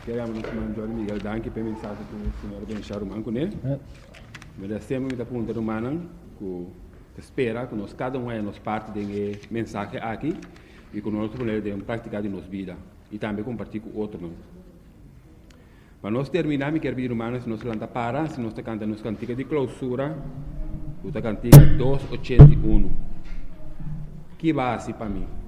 Queremos nos mandar Miguel Danke para mensagem que o senhor deixar o manco, né? Mas sempre me pergunta do mano que espera que nós cada um é nos parte de mensagem aqui e que nós podemos praticar em nossa vida e também compartilhar com outro, não? Para nós terminar, me quero pedir, humano, se nós canta para, se nós canta nos cantiga de clausura, o cantiga 281. Que base para mim?